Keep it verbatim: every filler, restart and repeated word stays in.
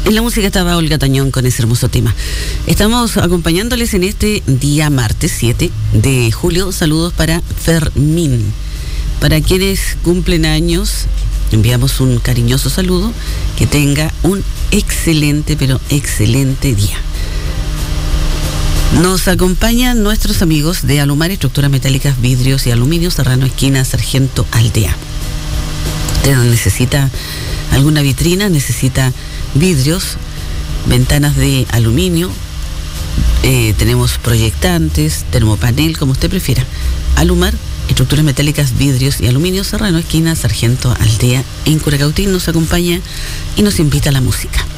En la música estaba Olga Tañón con ese hermoso tema. Estamos acompañándoles en este día martes siete de julio. Saludos para Fermín. Para quienes cumplen años, enviamos un cariñoso saludo. Que tenga un excelente, pero excelente día. Nos acompañan nuestros amigos de Alumar, estructuras metálicas, vidrios y aluminio, Serrano, esquina Sargento Aldea. Usted necesita alguna vitrina, necesita vidrios, ventanas de aluminio, eh, tenemos proyectantes, termopanel, como usted prefiera. Alumar, estructuras metálicas, vidrios y aluminio, Serrano, esquina Sargento Aldea, en Curacautín. Nos acompaña y nos invita a la música.